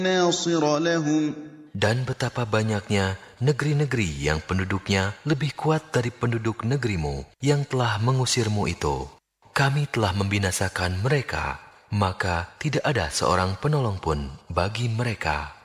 ناصر لهم Dan betapa banyaknya negeri-negeri yang penduduknya lebih kuat dari penduduk negerimu yang telah mengusirmu itu. Kami telah membinasakan mereka, maka tidak ada seorang penolong pun bagi mereka.